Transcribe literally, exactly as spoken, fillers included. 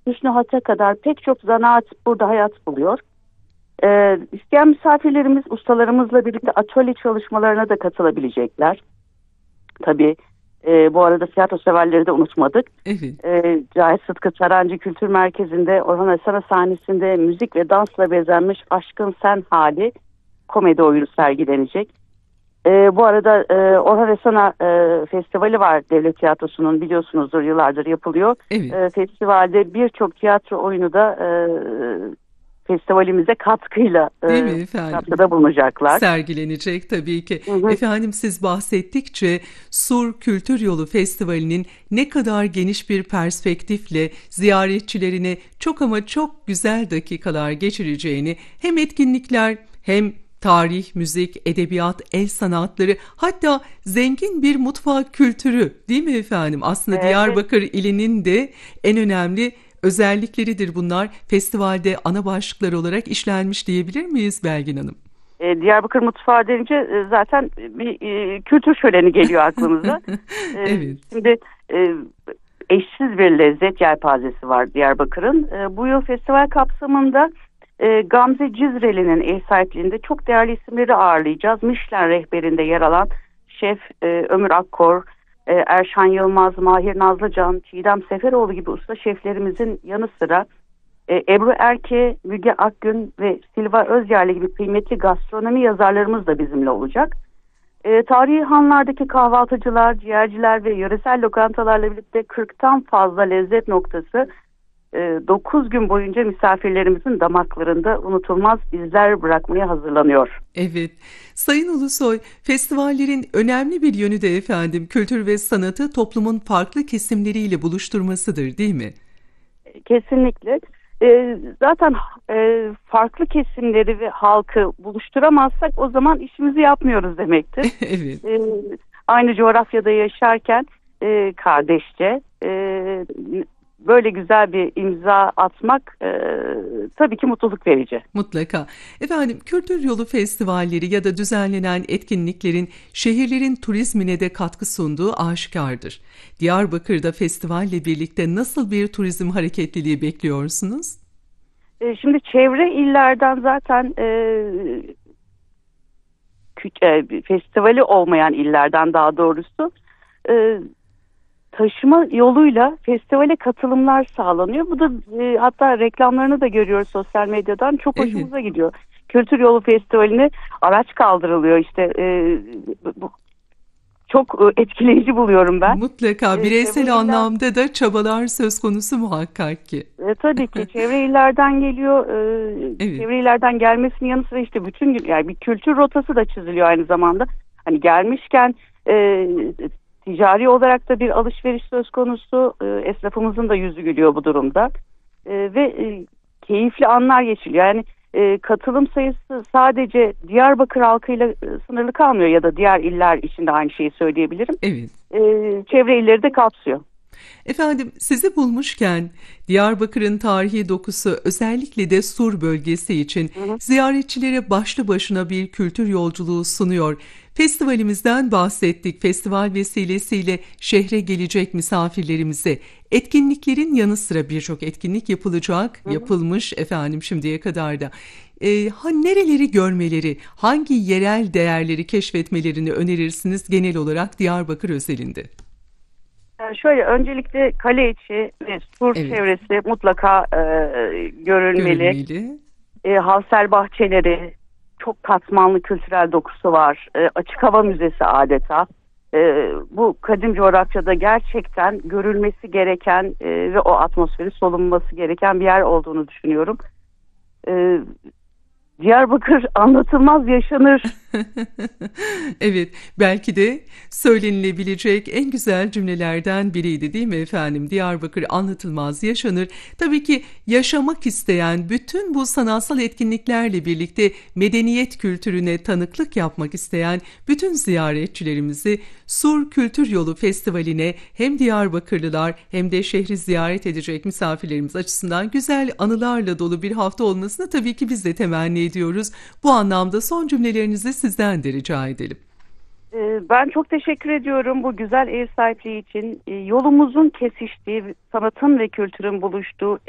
Hüsnü Hat'a kadar pek çok zanaat burada hayat buluyor. Ee, isteyen misafirlerimiz ustalarımızla birlikte atölye çalışmalarına da katılabilecekler. Tabii e, bu arada tiyatro severleri de unutmadık. Evet. E, Cahit Sıtkı Tarancı Kültür Merkezi'nde Orhan Esena sahnesinde müzik ve dansla bezenmiş Aşkın Sen Hali komedi oyunu sergilenecek. E, bu arada e, Orhan Esena e, Festivali var Devlet Tiyatrosu'nun, biliyorsunuzdur, yıllardır yapılıyor. Evet. E, festivalde birçok tiyatro oyunu da e, festivalimize katkıyla Değil mi e, efendim? katkıda bulunacaklar. Sergilenecek tabii ki. Hı hı. Efendim siz bahsettikçe Sur Kültür Yolu Festivali'nin ne kadar geniş bir perspektifle ziyaretçilerine çok ama çok güzel dakikalar geçireceğini, hem etkinlikler hem tarih, müzik, edebiyat, el sanatları, hatta zengin bir mutfak kültürü, değil mi efendim? Aslında Evet. Diyarbakır ilinin de en önemli özellikleridir bunlar. Festivalde ana başlıklar olarak işlenmiş diyebilir miyiz Belgin Hanım? E, Diyarbakır mutfağı denince e, zaten bir e, kültür şöleni geliyor aklımıza. E, Evet. Şimdi e, eşsiz bir lezzet yelpazesi var Diyarbakır'ın. E, bu yıl festival kapsamında e, Gamze Cizreli'nin ev sahipliğinde çok değerli isimleri ağırlayacağız. Michelin rehberinde yer alan şef e, Ömür Akkor, e, Erşan Yılmaz, Mahir Nazlıcan, Çiğdem Seferoğlu gibi usta şeflerimizin yanı sıra E, Ebru Erke, Müge Akgün ve Silva Özyerli gibi kıymetli gastronomi yazarlarımız da bizimle olacak. E, tarihi hanlardaki kahvaltıcılar, ciğerciler ve yöresel lokantalarla birlikte kırktan fazla lezzet noktası e, dokuz gün boyunca misafirlerimizin damaklarında unutulmaz izler bırakmaya hazırlanıyor. Evet. Sayın Ulusoy, festivallerin önemli bir yönü de efendim kültür ve sanatı toplumun farklı kesimleriyle buluşturmasıdır, değil mi? Kesinlikle. E, zaten e, farklı kesimleri ve halkı buluşturamazsak o zaman işimizi yapmıyoruz demektir. Evet. E, aynı coğrafyada yaşarken e, kardeşçe e, böyle güzel bir imza atmak e, tabii ki mutluluk verici. Mutlaka. Efendim kültür yolu festivalleri ya da düzenlenen etkinliklerin şehirlerin turizmine de katkı sunduğu aşikardır. Diyarbakır'da festivalle birlikte nasıl bir turizm hareketliliği bekliyorsunuz? E, şimdi çevre illerden zaten e, kü- e, festivali olmayan illerden daha doğrusu e, taşıma yoluyla festivale katılımlar sağlanıyor. Bu da e, hatta reklamlarını da görüyoruz sosyal medyadan. Çok Evet. hoşumuza gidiyor. Kültür Yolu Festivali'ne araç kaldırılıyor işte. E, bu, çok e, etkileyici buluyorum ben. Mutlaka E, bireysel çevre iller- anlamda da çabalar söz konusu muhakkak ki. E, tabii ki çevre illerden geliyor. E, Evet. Çevre illerden gelmesinin yanı sıra işte bütün gün yani bir kültür rotası da çiziliyor aynı zamanda. Hani gelmişken e, ticari olarak da bir alışveriş söz konusu. E, esnafımızın da yüzü gülüyor bu durumda. E, ve e, keyifli anlar geçiliyor. Yani e, katılım sayısı sadece Diyarbakır halkıyla e, sınırlı kalmıyor ya da diğer iller için de aynı şeyi söyleyebilirim. Evet. E, çevre illeri de kapsıyor. Efendim sizi bulmuşken Diyarbakır'ın tarihi dokusu özellikle de Sur bölgesi için Hı hı. ziyaretçilere başlı başına bir kültür yolculuğu sunuyor. Festivalimizden bahsettik. Festival vesilesiyle şehre gelecek misafirlerimize etkinliklerin yanı sıra birçok etkinlik yapılacak, Hı hı. yapılmış efendim şimdiye kadar da. Ee, ha, nereleri görmeleri, hangi yerel değerleri keşfetmelerini önerirsiniz genel olarak Diyarbakır özelinde? Yani şöyle öncelikle kale içi ve sur Evet. çevresi mutlaka e, görülmeli. Görülmeli. E, Havsel bahçeleri, çok katmanlı kültürel dokusu var. E, açık hava müzesi adeta. E, bu kadim coğrafyada gerçekten görülmesi gereken e, ve o atmosferi solunması gereken bir yer olduğunu düşünüyorum. E, Diyarbakır anlatılmaz yaşanır. Evet, belki de söylenilebilecek en güzel cümlelerden biriydi değil mi efendim? Diyarbakır anlatılmaz yaşanır. Tabii ki yaşamak isteyen, bütün bu sanatsal etkinliklerle birlikte medeniyet kültürüne tanıklık yapmak isteyen bütün ziyaretçilerimizi Sur Kültür Yolu Festivali'ne hem Diyarbakırlılar hem de şehri ziyaret edecek misafirlerimiz açısından güzel anılarla dolu bir hafta olmasını tabii ki biz de temenni ediyoruz. Bu anlamda son cümlelerinizi sizden de rica edelim. Ben çok teşekkür ediyorum bu güzel ev sahipliği için. Yolumuzun kesiştiği, sanatın ve kültürün buluştuğu